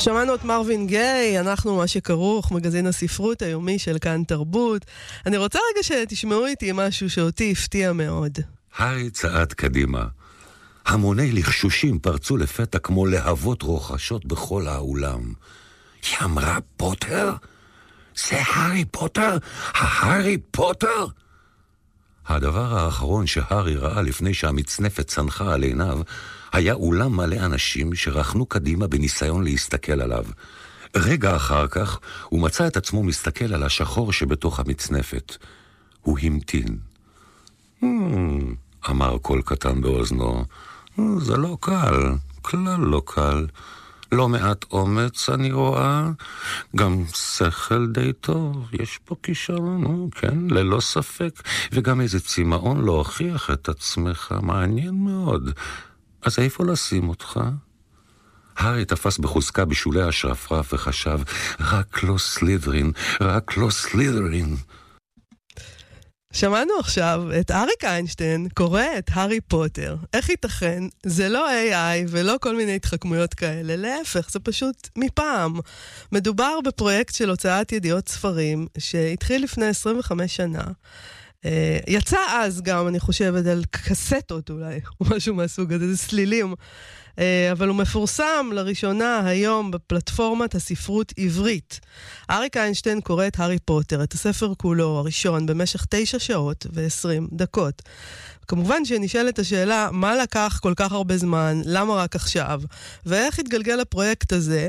שמענו את מרווין גיי, אנחנו מה שכרוך, מגזין הספרות היומי של כאן תרבות. אני רוצה רגע שתשמעו איתי משהו שאותי הפתיע מאוד. הארי צעד קדימה. המוני לחשושים פרצו לפתע כמו להבות רוחשות בכל האולם. היא אמרה פוטר? זה הארי פוטר? הארי פוטר? הדבר האחרון שהארי ראה לפני שהמצנפת צנחה על עיניו, היה אולם מלא אנשים שרחנו קדימה בניסיון להסתכל עליו. רגע אחר כך הוא מצא את עצמו מסתכל על השחור שבתוך המצנפת. הוא המתין. אמר קול קטן באוזנו, זה לא קל, כלל לא קל. לא מעט אומץ אני רואה, גם שכל די טוב, יש פה כישרון, כן, ללא ספק, וגם איזה צמאון להוכיח את עצמך, מעניין מאוד. אז איפה לשים אותך? הארי תפס בחוזקה בשולי השרפרף וחשב, רק לא סלית'רין, רק לא סלית'רין. שמענו עכשיו את אריק איינשטיין קורא את הארי פוטר. איך ייתכן? זה לא AI ולא כל מיני התחכמויות כאלה, להפך, זה פשוט מפעם. מדובר בפרויקט של הוצאת ידיעות ספרים שהתחיל לפני 25 שנה. יצא אז גם, אני חושבת, על קסטות אולי, או משהו מהסוג הזה, זה סלילים. אבל הוא מפורסם לראשונה היום בפלטפורמת הספרות עברית. אריק איינשטיין קורא את הארי פוטר, את הספר כולו הראשון, במשך 9 שעות ו20 דקות. כמובן שנשאלת השאלה, מה לקח כל כך הרבה זמן, למה רק עכשיו, ואיך התגלגל הפרויקט הזה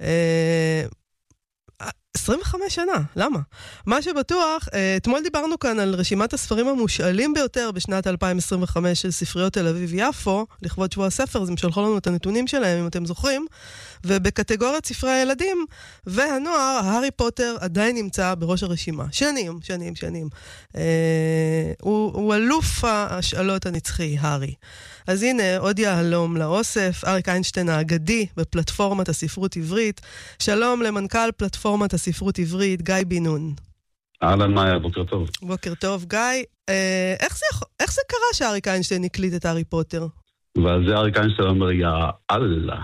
25 שנה, למה? מה שבטוח, אתמול דיברנו כאן על רשימת הספרים המושאלים ביותר בשנת 2025 של ספריות תל אביב יפו, לכבוד שבוע הספר, אז הם שלחו לנו את הנתונים שלהם, אם אתם זוכרים, ובקטגוריית ספרי הילדים והנוער, הארי פוטר עדיין נמצא בראש הרשימה. שנים. הוא אלוף השאלות הנצחי, הארי. אז הנה, עוד יהלום לאוסף, אריק איינשטיין האגדי בפלטפורמת הספרות עברית. שלום למנכ"ל פלטפורמת הספרות עברית, גיא בן נון. אהלן מאיה, בוקר טוב. בוקר טוב, גיא. איך זה קרה שאריק איינשטיין הקליט את הארי פוטר? ועל זה אריק איינשטיין אומר, יא אללה.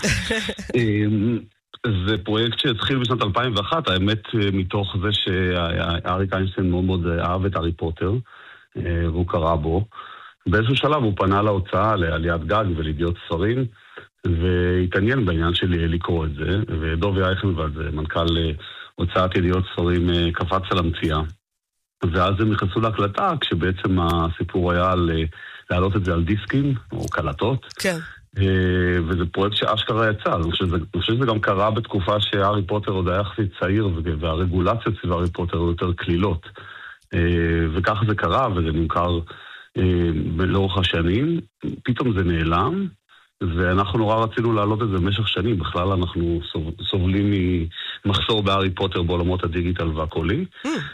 זה פרויקט שהתחיל בשנת 2001, האמת מתוך זה שאריק איינשטיין מאוד מאוד אהב את הארי פוטר, והוא קרא בו. באיזשהו שלב הוא פנה להוצאה, לעליית גג ולידיעות ספרים, והתעניין בעניין שלי לקרוא את זה, ודובי אייכנוולד, מנכ"ל הוצאת ידיעות ספרים, קפץ על המציאה. ואז הם נכנסו להקלטה, כשבעצם הסיפור היה להעלות את זה על דיסקים, או קלטות. כן. וזה פרויקט שאשכרה יצא. אני חושב שזה גם קרה בתקופה שהארי פוטר עוד היה יחסית צעיר, והרגולציות סביב הארי פוטר היו יותר כלילות. וכך זה קרה, וזה נמכר לאורך השנים. פתאום זה נעלם, ואנחנו נורא רצינו להעלות את זה במשך שנים. בכלל אנחנו סובלים ממחסור בהארי פוטר בעולמות הדיגיטל והקולי.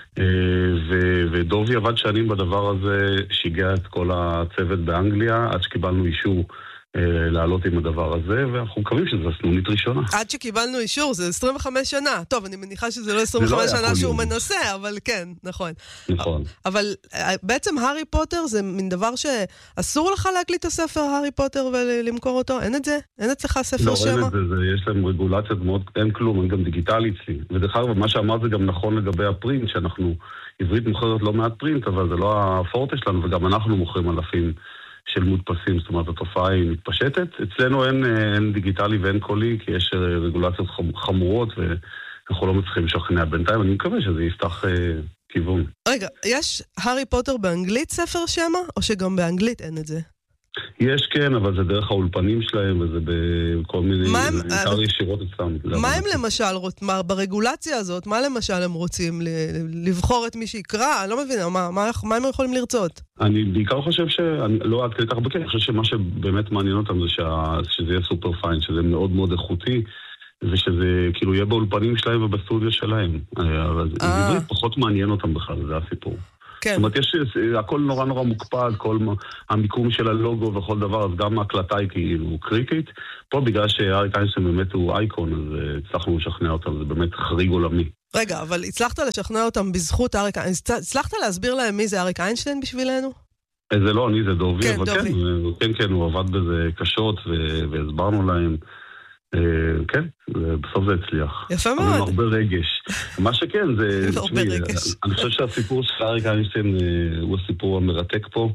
ודובי עבד שנים בדבר הזה, שיגע את כל הצוות באנגליה, עד שקיבלנו אישור לעלות עם הדבר הזה, ואנחנו מקווים שזו סנונית ראשונה. עד שקיבלנו אישור, זה 25 שנה. טוב, אני מניחה שזה לא 25 שנה שהוא מנסה, אבל כן, נכון. נכון. אבל בעצם הארי פוטר זה מין דבר שאסור לך להקליט את הספר הארי פוטר ולמכור אותו? אין את זה? אין אצלך ספר שמה? לא, אין את זה, יש להם רגולציות מאוד, אין כלום, אין גם דיגיטלי אצלי. ודרך אגב, מה שאמרת זה גם נכון לגבי הפרינט, שאנחנו, עברית מוכרת לא מעט פרינט, אבל זה לא הפורטה שלנו, וגם אנחנו מוכרים אלפים של מודפסים, זאת אומרת, התופעה היא מתפשטת. אצלנו אין דיגיטלי ואין קולי, כי יש רגולציות חמורות, ואנחנו לא מצליחים לשכנע בינתיים. אני מקווה שזה יפתח כיוון. רגע, יש הארי פוטר באנגלית ספר שמה, או שגם באנגלית אין את זה? יש כן, אבל זה דרך האולפנים שלהם, וזה בכל מיני, בעיקר ישירות אצלם. מה הם למשל, ברגולציה הזאת, מה למשל הם רוצים לבחור את מי שיקרא? אני לא מבינה, מה הם יכולים לרצות? אני בעיקר חושב לא עד כדי כך בקר, אני חושב שמה שבאמת מעניין אותם זה שזה יהיה סופר פיין, שזה מאוד מאוד איכותי, ושזה כאילו יהיה באולפנים שלהם ובסטודיו שלהם. אבל זה פחות מעניין אותם בכלל, זה הסיפור. כן. זאת אומרת, הכל נורא נורא מוקפד, כל המיקום של הלוגו וכל דבר, אז גם ההקלטה היא כאילו קריטית. פה בגלל שאריק איינשטיין באמת הוא אייקון, אז הצלחנו לשכנע אותם, זה באמת חריג עולמי. רגע, אבל הצלחת לשכנע אותם בזכות אריק איינשטיין, הצלחת להסביר להם מי זה אריק איינשטיין בשבילנו? זה לא אני, זה דובי, כן, אבל דובי. כן, הוא עבד בזה קשות והסברנו להם. כן, בסוף זה הצליח. יפה מאוד. עם הרבה רגש. מה שכן, זה... הרבה רגש. אני חושב שהסיפור של אריק איינשטיין הוא הסיפור המרתק פה,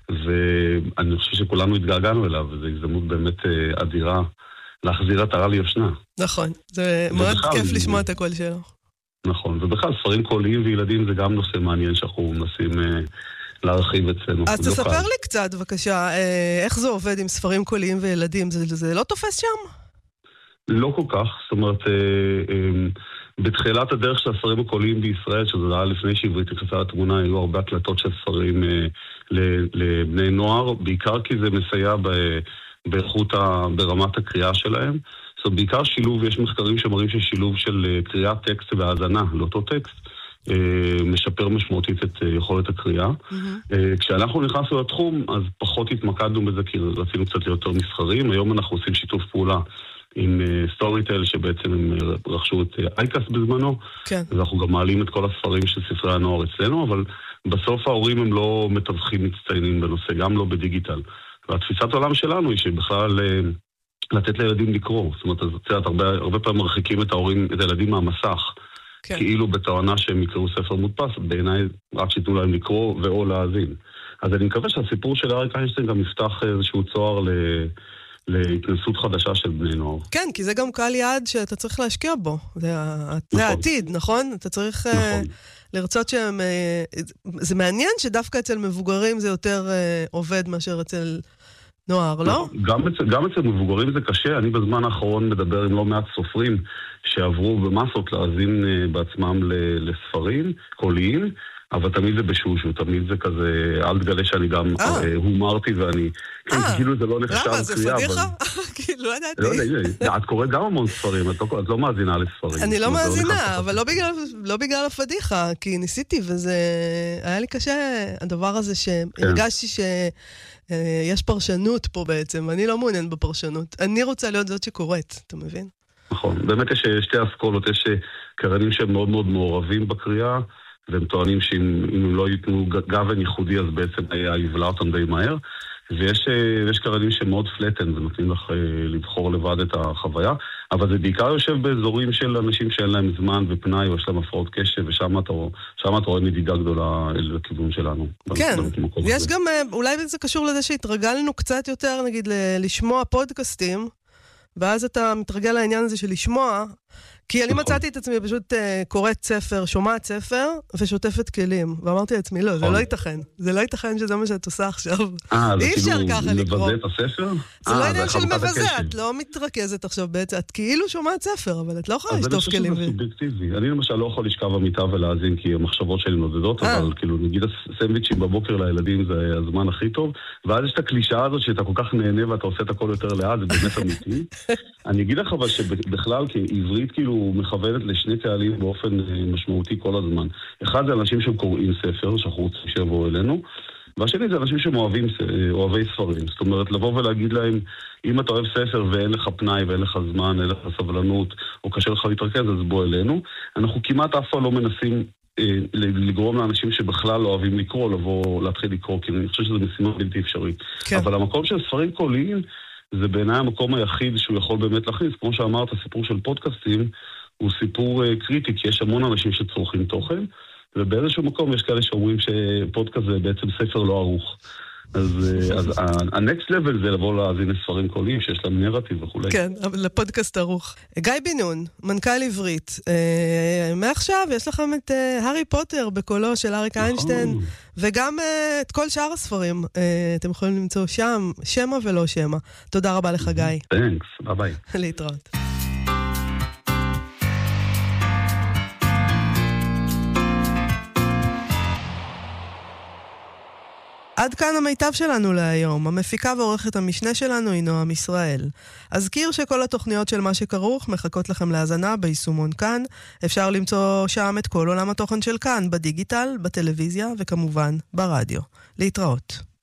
ואני חושב שכולנו התגעגענו אליו, וזו הזדמנות באמת אדירה להחזיר עטרה ליושנה. נכון, זה מאוד כיף לשמוע את הקול שלו. נכון, ובכלל ספרים קוליים וילדים זה גם נושא מעניין שאנחנו מנסים להרחיב אצלנו. אז תספר לי קצת, בבקשה, איך זה עובד עם ספרים קוליים וילדים? זה לא תופס שם? לא כל כך, זאת אומרת, בתחילת הדרך של הספרים הקוליים בישראל, שזה היה לפני שעברית נכנסה לתמונה, היו הרבה הקלטות של ספרים לבני נוער, בעיקר כי זה מסייע באיכות, ברמת הקריאה שלהם. זאת אומרת, בעיקר שילוב, יש מחקרים שמראים ששילוב של קריאת טקסט והאזנה לאותו טקסט, משפר משמעותית את יכולת הקריאה. כשאנחנו נכנסנו לתחום, אז פחות התמקדנו בזה, כי רצינו קצת יותר מסחרים. היום אנחנו עושים שיתוף פעולה עם סטוריטל, שבעצם הם רכשו את אייקס בזמנו, ואנחנו גם מעלים את כל הספרים של ספרי הנוער אצלנו, אבל בסוף ההורים הם לא מתווכים מצטיינים בנושא, גם לא בדיגיטל. והתפיסת העולם שלנו היא שבכלל לתת לילדים לקרוא. זאת אומרת, אז הרבה פעמים מרחיקים את ההורים, את הילדים מהמסך, כאילו בטענה שהם יקראו ספר מודפס, בעיניי רק שיתנו להם לקרוא ואו להאזין. אז אני מקווה שהסיפור של אריק איינשטיין גם יפתח איזשהו צוהר להתנסות חדשה של בני נוער. כן, כי זה גם קהל יעד שאתה צריך להשקיע בו. זה העתיד, נכון? אתה צריך לרצות שהם... זה מעניין שדווקא אצל מבוגרים זה יותר עובד מאשר אצל נוער, לא? גם אצל מבוגרים זה קשה. אני בזמן האחרון מדבר עם לא מעט סופרים שעברו במסות להאזין בעצמם לספרים קוליים, אבל תמיד זה בשושו, תמיד זה כזה, אל תגלה שאני גם הומרתי ואני, כאילו זה לא נחשב קריאה. למה, זה פדיחה? כאילו, לא ידעתי. לא יודע, את קוראת גם המון ספרים, את לא מאזינה לספרים. אני לא מאזינה, אבל לא בגלל הפדיחה, כי ניסיתי, וזה היה לי קשה, הדבר הזה שהרגשתי שיש פרשנות פה בעצם, אני לא מעוניין בפרשנות. אני רוצה להיות זאת שקוראת, אתה מבין? נכון, באמת יש שתי אסכולות, יש קריינים שהם מאוד מאוד מעורבים בקריאה, והם טוענים שאם הם לא ייתנו גוון ייחודי, אז בעצם היה יבלע אותם די מהר. ויש קריינים שמאוד פלטן, ונותנים לך לבחור לבד את החוויה, אבל זה בעיקר יושב באזורים של אנשים שאין להם זמן ופנאי, או יש להם הפרעות קשב, ושם אתה רואה נדידה גדולה לכיוון שלנו. כן, יש גם, אולי זה קשור לזה שהתרגלנו קצת יותר, נגיד, לשמוע פודקאסטים, ואז אתה מתרגל לעניין הזה של לשמוע, כי אני מצאתי את עצמי פשוט קוראת ספר, שומעת ספר, ושוטפת כלים. ואמרתי לעצמי, לא, זה לא ייתכן. זה לא ייתכן שזה מה שאת עושה עכשיו. אי אפשר ככה לקרוא. לבזה את הספר? זה לא עניין של מבזה, את לא מתרכזת עכשיו בעצם. את כאילו שומעת ספר, אבל את לא יכולה לשטוף כלים. אבל אני חושב שזה סובייקטיבי. אני למשל לא יכול לשכב במיטה ולהאזין, כי המחשבות שלי נודדות, אבל כאילו נגיד הסנדוויצ'ים בבוקר לילדים זה הזמן הכי טוב, ואז יש את הקלישאה הזאת שאתה כל כך נהנה ואתה עושה את הכל יותר לאט, זה באמת אמיתי. אני אגיד לך אבל שבכלל כעברית כאילו מכוונת לשני קהלים באופן משמעותי כל הזמן. אחד זה אנשים שקוראים ספר, שאנחנו רוצים שיבואו אלינו, והשני זה אנשים שאוהבי ספרים. זאת אומרת, לבוא ולהגיד להם, אם אתה אוהב ספר ואין לך פנאי ואין לך זמן, אין לך סבלנות, או קשה לך להתרכז, אז בוא אלינו. אנחנו כמעט אף פעם לא מנסים לגרום לאנשים שבכלל לא אוהבים לקרוא, להתחיל לקרוא, כי אני חושב שזו משימה בלתי אפשרית. כן. אבל המקום של ספרים קוליים, זה בעיניי המקום היחיד שהוא יכול באמת להכניס. כמו שאמרת, הסיפור של פודקאסטים הוא סיפור קריטי, כי יש המון אנשים שצורכים תוכן, ובאיזשהו מקום יש כאלה שאומרים שפודקאסט זה בעצם ספר לא ערוך. אז ה-next level זה לבוא להאזין לספרים קוליים שיש להם נרטיב וכו'. כן, אבל לפודקאסט ערוך. גיא בן נון, מנכ"ל עברית. מעכשיו יש לכם את הארי פוטר בקולו של אריק איינשטיין, וגם את כל שאר הספרים. אתם יכולים למצוא שם, שמה ולא שמה. תודה רבה לך, גיא. תנקס, ביי ביי. להתראות. עד כאן המיטב שלנו להיום. המפיקה ועורכת המשנה שלנו היא נועם ישראל. אזכיר שכל התוכניות של מה שכרוך מחכות לכם להאזנה ביישומון כאן. אפשר למצוא שם את כל עולם התוכן של כאן, בדיגיטל, בטלוויזיה וכמובן ברדיו. להתראות.